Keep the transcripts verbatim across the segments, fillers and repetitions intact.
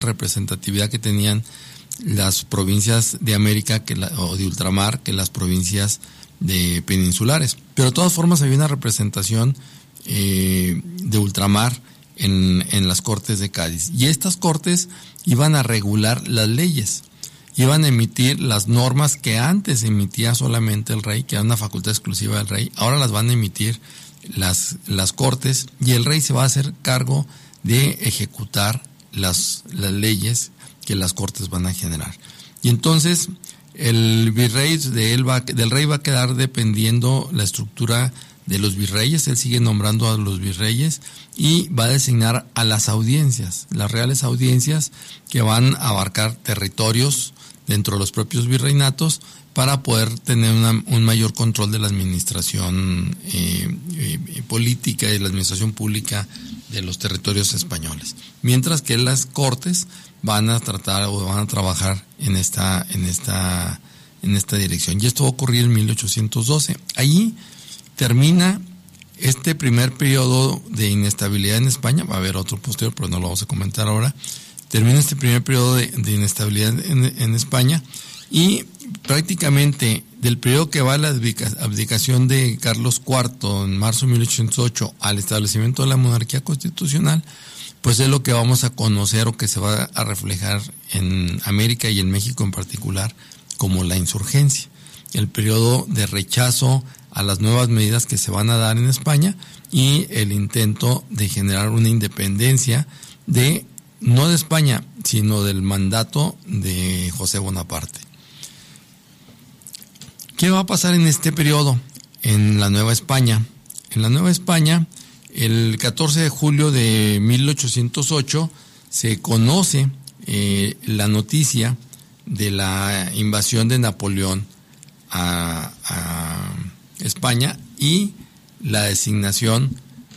representatividad que tenían las provincias de América que la, o de ultramar que las provincias de peninsulares. Pero de todas formas había una representación eh, de ultramar en, en las Cortes de Cádiz. Y estas Cortes iban a regular las leyes, iban a emitir las normas que antes emitía solamente el rey, que era una facultad exclusiva del rey. Ahora las van a emitir las, las Cortes, y el rey se va a hacer cargo de ejecutar las, las leyes que las Cortes van a generar. Y entonces el virrey de él va, del rey va a quedar dependiendo la estructura de los virreyes. Él sigue nombrando a los virreyes y va a designar a las audiencias, las reales audiencias, que van a abarcar territorios dentro de los propios virreinatos para poder tener una, un mayor control de la administración eh, eh, política y de la administración pública de los territorios españoles. Mientras que las Cortes van a tratar o van a trabajar en esta, en esta, en esta dirección. Y esto va a ocurrir en mil ochocientos doce. Allí termina este primer periodo de inestabilidad en España. Va a haber otro posterior, pero no lo vamos a comentar ahora. Termina este primer periodo de, de inestabilidad en, en España, y prácticamente del periodo que va la abdicación de Carlos cuarto en marzo de mil ochocientos ocho al establecimiento de la monarquía constitucional, pues es lo que vamos a conocer o que se va a reflejar en América y en México en particular como la insurgencia, el periodo de rechazo a las nuevas medidas que se van a dar en España y el intento de generar una independencia de, no de España, sino del mandato de José Bonaparte. ¿Qué va a pasar en este periodo en la Nueva España? En la Nueva España, el catorce de julio de mil ochocientos ocho se conoce eh, la noticia de la invasión de Napoleón a, a España y la designación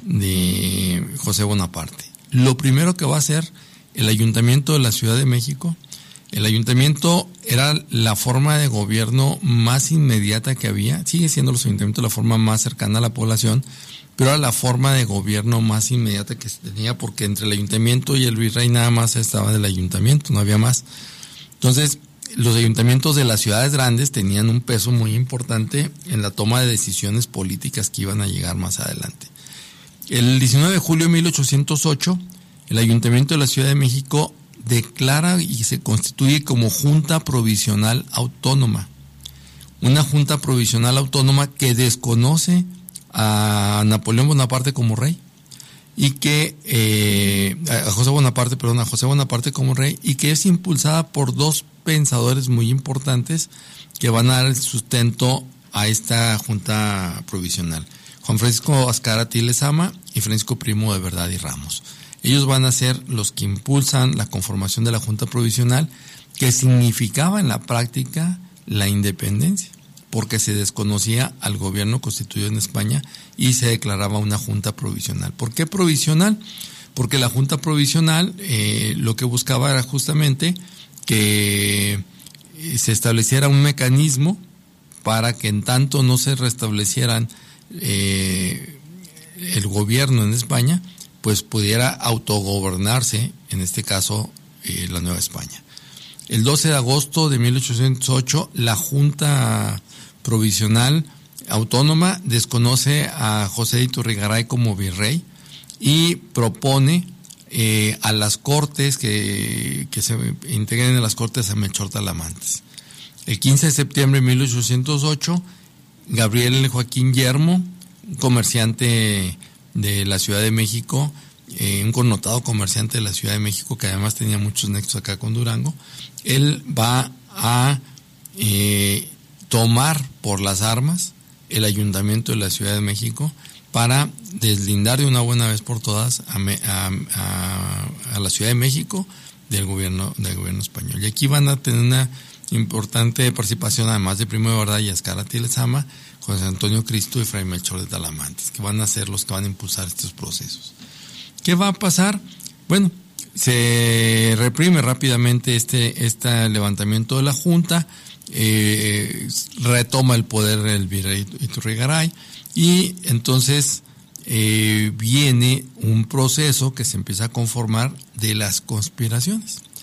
de José Bonaparte. Lo primero que va a hacer el Ayuntamiento de la Ciudad de México, el ayuntamiento era la forma de gobierno más inmediata que había, sigue siendo los ayuntamientos la forma más cercana a la población, pero era la forma de gobierno más inmediata que se tenía, porque entre el ayuntamiento y el virrey nada más estaba del ayuntamiento, no había más. Entonces, los ayuntamientos de las ciudades grandes tenían un peso muy importante en la toma de decisiones políticas que iban a llegar más adelante. El diecinueve de julio de mil ochocientos ocho, el Ayuntamiento de la Ciudad de México declara y se constituye como Junta Provisional Autónoma. Una Junta Provisional Autónoma que desconoce a Napoleón Bonaparte como rey y que eh, a José Bonaparte, perdón, a José Bonaparte como rey, y que es impulsada por dos pensadores muy importantes que van a dar el sustento a esta Junta Provisional: Juan Francisco Azcárate y Lezama y Francisco Primo de Verdad y Ramos. Ellos van a ser los que impulsan la conformación de la Junta Provisional, que significaba en la práctica la independencia, porque se desconocía al gobierno constituido en España y se declaraba una Junta Provisional. ¿Por qué provisional? Porque la Junta Provisional eh, lo que buscaba era justamente que se estableciera un mecanismo para que en tanto no se restablecieran eh, el gobierno en España, pues pudiera autogobernarse, en este caso eh, la Nueva España. El doce de agosto de mil ochocientos ocho, la Junta Provisional Autónoma desconoce a José de Iturrigaray como virrey y propone eh, a las Cortes que, que se integren en las Cortes a Melchor Talamantes. El quince de septiembre de mil ochocientos ocho, Gabriel Joaquín Yermo, un comerciante de la Ciudad de México, eh, un connotado comerciante de la Ciudad de México que además tenía muchos nexos acá con Durango, él va a eh, tomar por las armas el Ayuntamiento de la Ciudad de México para deslindar de una buena vez por todas a, a, a, a la Ciudad de México del gobierno del gobierno español. Y aquí van a tener una importante participación, además de Primo de Verdad y Azcárate y Lezama, José Antonio Cristo y Fray Melchor de Talamantes, que van a ser los que van a impulsar estos procesos. ¿Qué va a pasar? Bueno, se reprime rápidamente este, este levantamiento de la Junta, eh, retoma el poder el virrey Iturrigaray, y entonces eh, viene un proceso que se empieza a conformar de las conspiraciones.